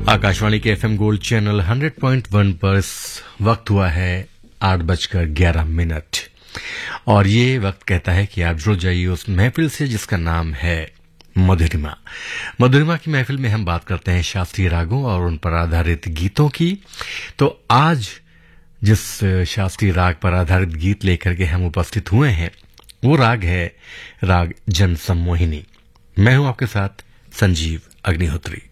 आकाशवाणी के FM gold channel 100.1 पर इस वक्त हुआ है 8:11 और ये वक्त कहता है कि आप जुड़ जाइए उस महफिल से जिसका नाम है मधुरिमा। मधुरिमा की महफिल में हम बात करते हैं शास्त्रीय रागों और उन पर आधारित गीतों की। तो आज जिस शास्त्रीय राग पर आधारित गीत लेकर के हम उपस्थित हुए हैं वो राग है राग जन सम्मोहिनी। मैं हूं आपके साथ संजीव अग्निहोत्री।